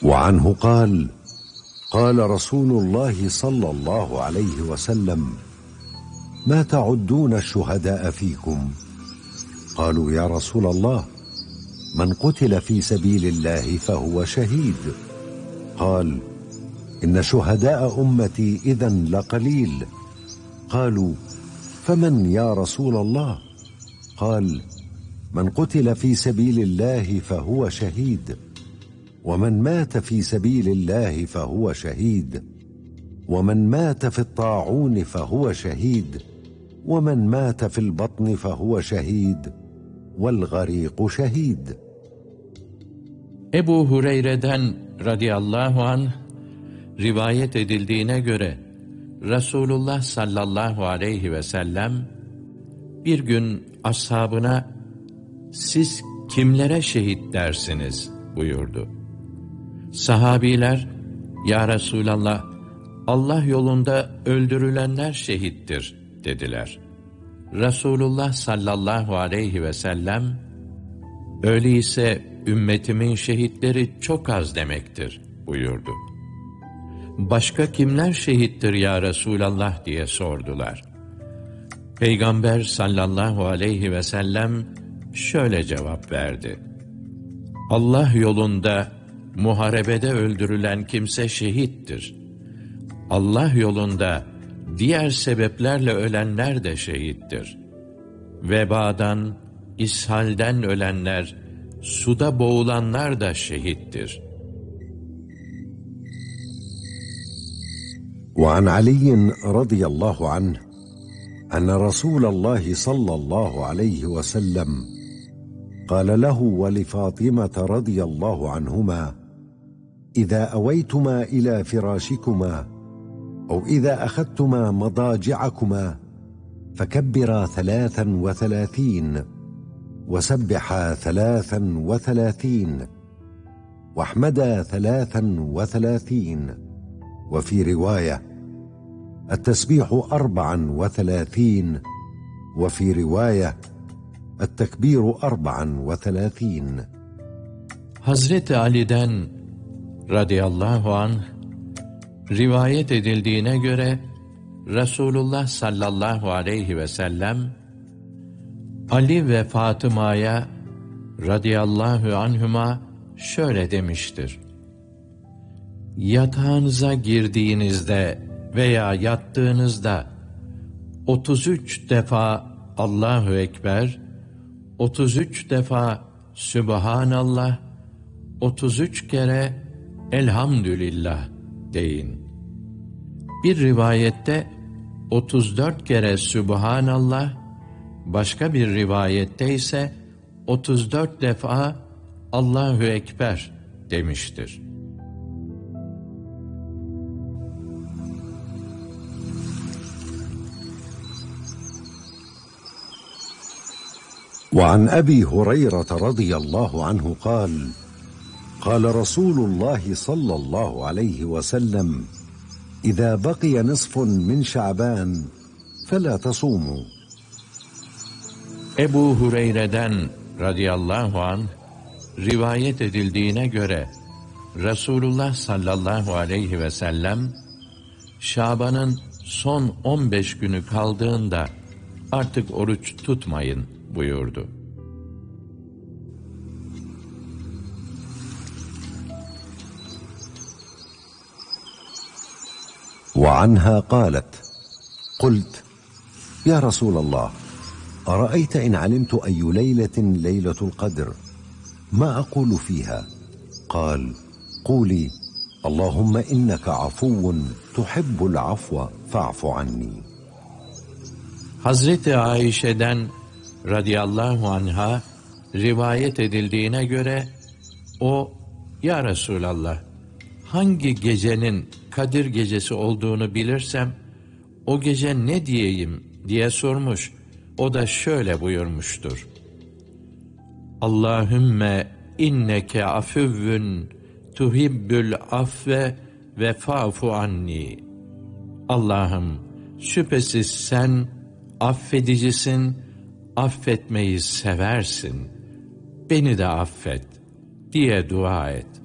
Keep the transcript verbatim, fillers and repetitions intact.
وعنه قال: قال رسول الله صلى الله عليه وسلم: ما تعدون الشهداء فيكم؟ قالوا: يا رسول الله، من قتل في سبيل الله فهو شهيد. قال: إن شهداء أمتي إذن لقليل. قالوا: فمن يا رسول الله؟ قال: من قتل في سبيل الله فهو شهيد، ومن مات في سبيل الله فهو شهيد، ومن مات في الطاعون فهو شهيد، ومن مات في البطن فهو şehid, والغريق şehid. Ebu Hureyre'den radıyallahu anh rivayet edildiğine göre Resulullah sallallahu aleyhi ve sellem bir gün ashabına "Siz kimlere şehit dersiniz?" buyurdu. Sahabiler, "Ya Resulallah, Allah yolunda öldürülenler şehittir," dediler. Resulullah sallallahu aleyhi ve sellem, "Öyleyse ümmetimin şehitleri çok az demektir," buyurdu. "Başka kimler şehittir ya Resulallah?" diye sordular. Peygamber sallallahu aleyhi ve sellem şöyle cevap verdi: "Allah yolunda muharebede öldürülen kimse şehittir. Allah yolunda diğer sebeplerle ölenler de şehittir. Vebadan, ishalden ölenler, suda boğulanlar da şehittir." وعن علي رضي الله عنه أن رسول الله صلى الله عليه وسلم قال له ولفاطمة رضي الله عنهما: إذا أويتما إلى فراشكما أو إذا أخذتما مضاجعكما فكبرا ثلاثا وثلاثين وسبحا ثلاثا وثلاثين واحمدا ثلاثا وثلاثين، وفي رواية: التسبيح أربعا وثلاثين، وفي رواية: التكبير أربعا وثلاثين. Hazreti Ali'den radıyallahu anh rivayet edildiğine göre Resulullah sallallahu aleyhi ve sellem Ali ve Fatıma'ya radıyallahu anhuma şöyle demiştir: "Yatağınıza girdiğinizde veya yattığınızda otuz üç defa Allahu Ekber, otuz üç defa Sübhanallah, otuz üç kere Elhamdülillah deyin." Bir rivayette otuz dört kere Sübhanallah, başka bir rivayette ise otuz dört defa Allahu Ekber demiştir. وعن أبي هريرة رضي الله عنه قال: قال رسول الله صلى الله عليه وسلم: إذا بقي نصف من شعبان فلا تصوموا. Ebu Hureyre'den radıyallahu anh rivayet edildiğine göre Resulullah sallallahu aleyhi ve sellem Şaban'ın son on beş günü kaldığında artık oruç tutmayın buyurdu. وعنها قالت: قلت: يا رسول الله، أرأيت إن علمت أي ليلة ليلة القدر ما أقول فيها؟ قال: قولي: اللهم إنك عفو تحب العفو فاعف عني. Hazreti Ayşe'den radıyallahu anha rivayet edildiğine göre o, "Ya Resulallah, hangi gecenin Kadir gecesi olduğunu bilirsem o gece ne diyeyim?" diye sormuş. O da şöyle buyurmuştur: "Allahümme inneke afüvvün tuhibbül afve ve fa'fu anni." Allah'ım, şüphesiz sen affedicisin, affetmeyi seversin, beni de affet diye dua et.